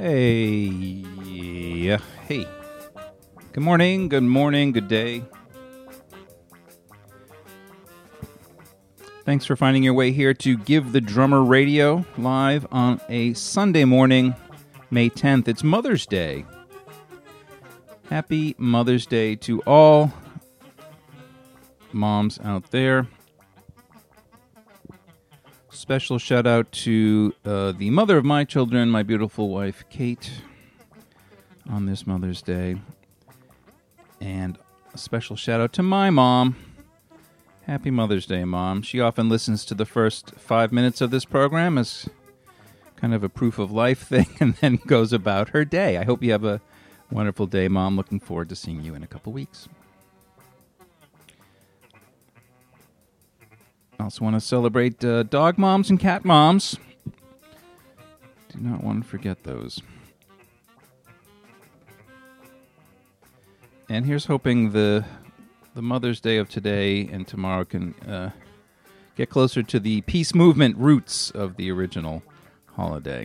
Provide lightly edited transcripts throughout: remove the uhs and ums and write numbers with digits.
Hey. Hey. Good morning, good day. Thanks for finding your way here to Give the Drummer Radio live on a Sunday morning, May 10th. It's Mother's Day. Happy Mother's Day to all moms out there. Special shout out to the mother of my children, my beautiful wife, Kate, on this Mother's Day. And a special shout out to my mom. Happy Mother's Day, Mom. She often listens to the first 5 minutes of this program as kind of a proof of life thing and then goes about her day. I hope you have a wonderful day, Mom. Looking forward to seeing you in a couple weeks. I also want to celebrate dog moms and cat moms. Do not want to forget those. And here's hoping the Mother's Day of today and tomorrow can get closer to the peace movement roots of the original holiday.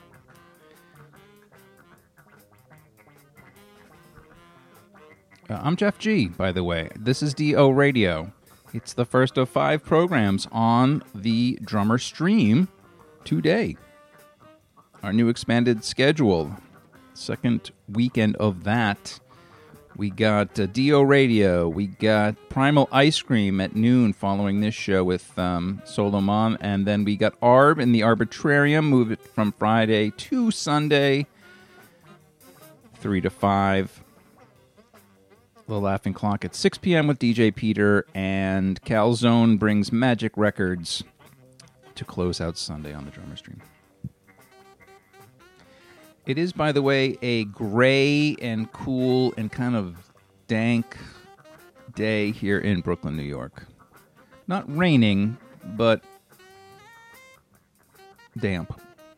I'm Jeff G, by the way. This is DO Radio. It's the first of 5 programs on the Drummer Stream today. Our new expanded schedule. Second weekend of that. We got DO Radio. We got Primal Ice Cream at noon following this show with Solomon. And then we got Arb in the Arbitrarium. Move it from Friday to Sunday. 3 to 5. The Laughing Clock at 6 p.m. with DJ Peter, and Calzone brings Magic Records to close out Sunday on the Drummer Stream. It is, by the way, a gray and cool and kind of dank day here in Brooklyn, New York. Not raining, but damp.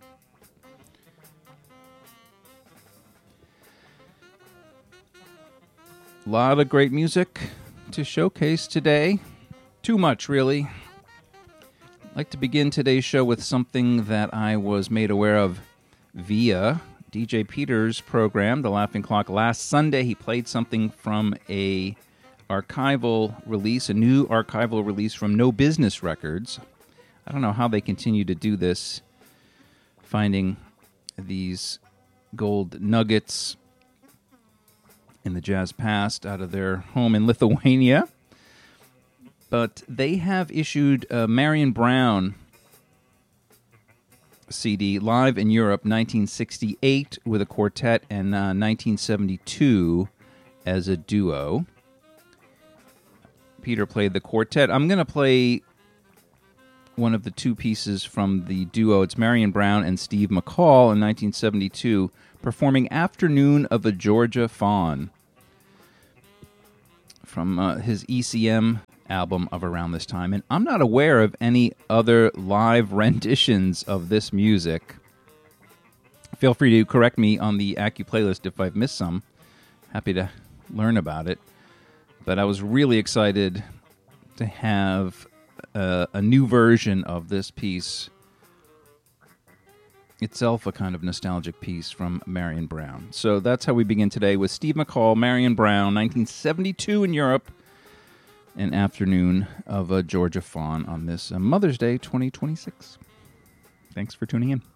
A lot of great music to showcase today. Too much, really. I'd like to begin today's show with something that I was made aware of via DJ Peter's program, The Laughing Clock. Last Sunday, he played something from a archival release, a new archival release from No Business Records. I don't know how they continue to do this, finding these gold nuggets in the jazz past out of their home in Lithuania. But they have issued a Marion Brown CD, live in Europe, 1968 with a quartet and 1972 as a duo. Peter played the quartet. I'm going to play one of the 2 pieces from the duo. It's Marion Brown and Steve McCall in 1972 performing Afternoon of a Georgia Fawn from his ECM album of around this time. And I'm not aware of any other live renditions of this music. Feel free to correct me on the Accu playlist if I've missed some. Happy to learn about it. But I was really excited to have a new version of this piece. Itself a kind of nostalgic piece from Marion Brown. So that's how we begin today with Steve McCall, Marion Brown, 1972 in Europe, an Afternoon of a Georgia Fawn on this Mother's Day 2026. Thanks for tuning in.